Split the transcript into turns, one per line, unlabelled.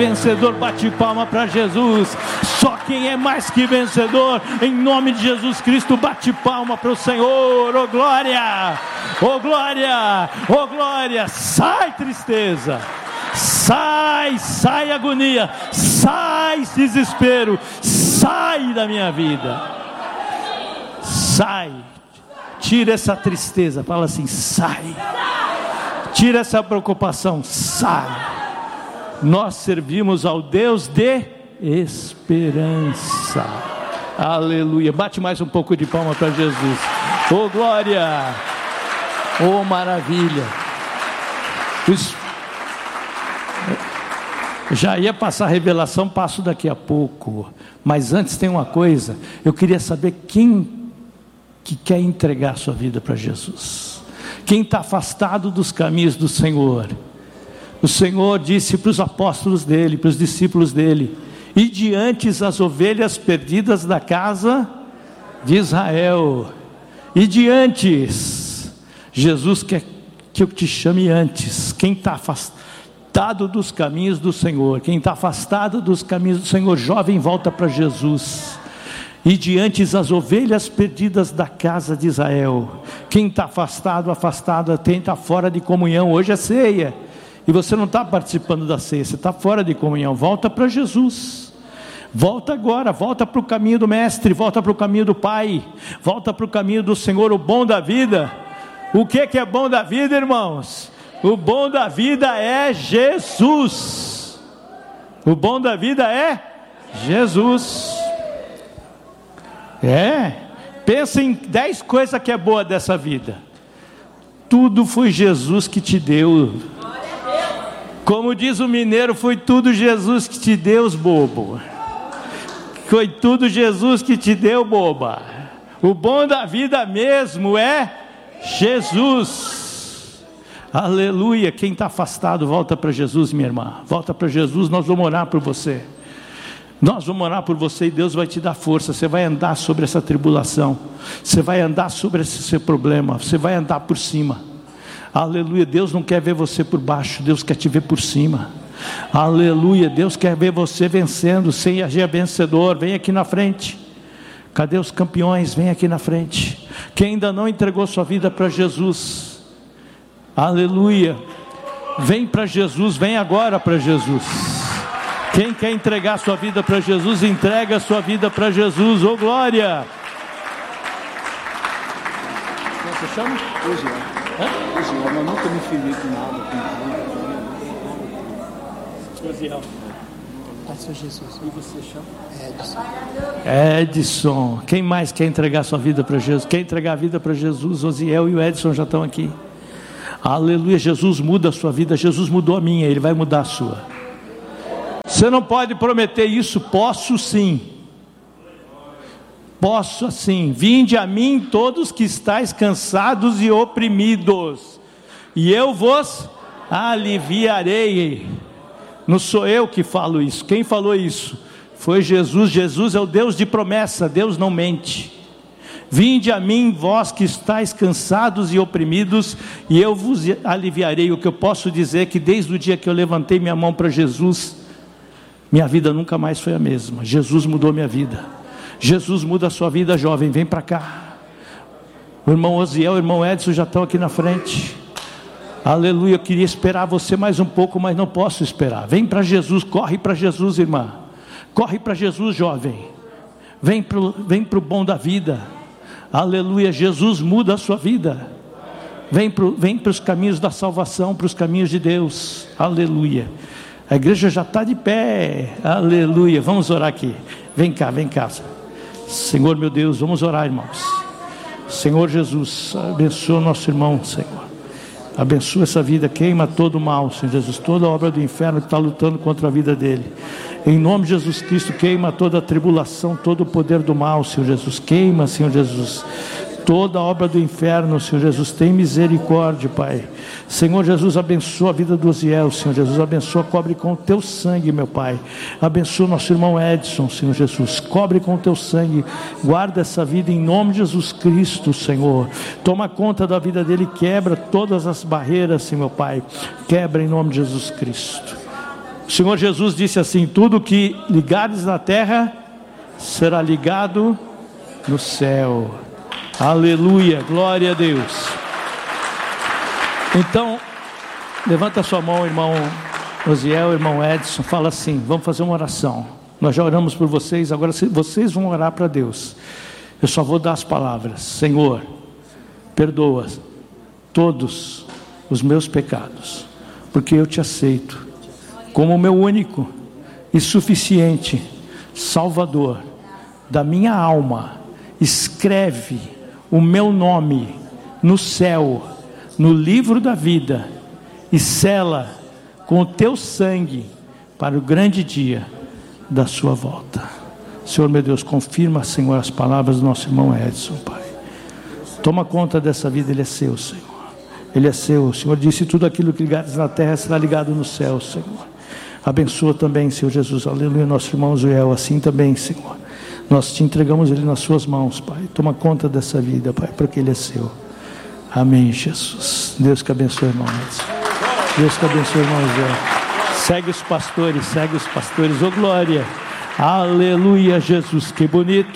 vencedor, bate palma para Jesus. Só quem é mais que vencedor, em nome de Jesus Cristo, bate palma para o Senhor. Oh glória, oh glória, oh glória. Sai tristeza, sai agonia, sai desespero, sai da minha vida, sai, tira essa tristeza, fala assim, sai, tira essa preocupação, sai. Nós servimos ao Deus de esperança. Aleluia. Bate mais um pouco de palma para Jesus. Oh glória, oh maravilha. Já ia passar a revelação, passo daqui a pouco. Mas antes tem uma coisa. Eu queria saber quem que quer entregar sua vida para Jesus. Quem está afastado dos caminhos do Senhor. O Senhor disse para os apóstolos dele, para os discípulos dele: e diante as ovelhas perdidas da casa de Israel. E diante, Jesus quer que eu te chame antes. Quem está afastado dos caminhos do Senhor, quem está afastado dos caminhos do Senhor, jovem, volta para Jesus. E diante as ovelhas perdidas da casa de Israel. Quem está afastada, está fora de comunhão. Hoje é ceia, e você não está participando da ceia, você está fora de comunhão. Volta para Jesus, volta agora, volta para o caminho do Mestre, volta para o caminho do Pai, volta para o caminho do Senhor, o bom da vida. O que é bom da vida, irmãos? O bom da vida é Jesus. O bom da vida é Jesus. Pensa em 10 coisas que é boa dessa vida. Tudo foi Jesus que te deu. Como diz o mineiro, foi tudo Jesus que te deu, bobo. Foi tudo Jesus que te deu, boba. O bom da vida mesmo é Jesus. Aleluia. Quem está afastado, volta para Jesus, minha irmã. Volta para Jesus, nós vamos orar por você. Nós vamos orar por você e Deus vai te dar força. Você vai andar sobre essa tribulação. Você vai andar sobre esse seu problema. Você vai andar por cima. Aleluia. Deus não quer ver você por baixo, Deus quer te ver por cima. Aleluia. Deus quer ver você vencendo, sem agir vencedor. Vem aqui na frente. Cadê os campeões? Vem aqui na frente. Quem ainda não entregou sua vida para Jesus, aleluia, vem para Jesus, vem agora para Jesus. Quem quer entregar sua vida para Jesus, entrega a sua vida para Jesus. Oh glória. Como você chama?
Osiel, eu nunca me filhei com nada.
Osiel.
Pastor Jesus. E você chama?
Edson. Quem mais quer entregar sua vida para Jesus? Quer entregar a vida para Jesus? Osiel e o Edson já estão aqui. Aleluia. Jesus muda a sua vida. Jesus mudou a minha, Ele vai mudar a sua. Você não pode prometer isso. Posso sim. Posso assim. Vinde a mim todos que estáis cansados e oprimidos, e eu vos aliviarei. Não sou eu que falo isso. Quem falou isso? Foi Jesus. Jesus é o Deus de promessa. Deus não mente. Vinde a mim vós que estáis cansados e oprimidos, e eu vos aliviarei. O que eu posso dizer é que desde o dia que eu levantei minha mão para Jesus, minha vida nunca mais foi a mesma. Jesus mudou minha vida. Jesus muda a sua vida, jovem. Vem para cá. O irmão Osiel, o irmão Edson já estão aqui na frente. Aleluia. Eu queria esperar você mais um pouco, mas não posso esperar. Vem para Jesus, corre para Jesus, irmã. Corre para Jesus, jovem. Vem para o bom da vida. Aleluia. Jesus muda a sua vida. Vem para os caminhos da salvação, para os caminhos de Deus. Aleluia. A igreja já está de pé. Aleluia. Vamos orar aqui. Vem cá, vem cá. Senhor meu Deus, vamos orar, irmãos. Senhor Jesus, abençoa o nosso irmão, Senhor. Abençoa essa vida, queima todo o mal, Senhor Jesus, toda a obra do inferno que está lutando contra a vida dele. Em nome de Jesus Cristo, queima toda a tribulação, todo o poder do mal, Senhor Jesus. Queima, Senhor Jesus, toda a obra do inferno, Senhor Jesus. Tem misericórdia, Pai. Senhor Jesus, abençoa a vida do Osiel, Senhor Jesus. Abençoa, cobre com o teu sangue, meu Pai. Abençoa nosso irmão Edson, Senhor Jesus. Cobre com o teu sangue. Guarda essa vida em nome de Jesus Cristo, Senhor. Toma conta da vida dele. Quebra todas as barreiras, Senhor, meu Pai. Quebra em nome de Jesus Cristo. Senhor Jesus disse assim: tudo que ligares na terra será ligado no céu. Aleluia, glória a Deus. Então, levanta a sua mão, irmão Osiel, irmão Edson, fala assim: vamos fazer uma oração. Nós já oramos por vocês, agora vocês vão orar para Deus. Eu só vou dar as palavras. Senhor, perdoa todos os meus pecados, porque eu te aceito como o meu único e suficiente Salvador da minha alma. Escreve o meu nome no céu, no livro da vida, e sela com o teu sangue para o grande dia da sua volta. Senhor meu Deus, confirma, Senhor, as palavras do nosso irmão Edson, Pai. Toma conta dessa vida, ele é seu, Senhor. Ele é seu. O Senhor disse: tudo aquilo que ligares na terra será ligado no céu, Senhor. Abençoa também, Senhor Jesus, aleluia, nosso irmão Joel, assim também, Senhor. Nós te entregamos ele nas suas mãos, Pai. Toma conta dessa vida, Pai, porque ele é seu. Amém, Jesus. Deus que abençoe, irmão Edson. Deus que abençoe, irmão Joel. Segue os pastores, ô glória. Aleluia, Jesus, que bonito.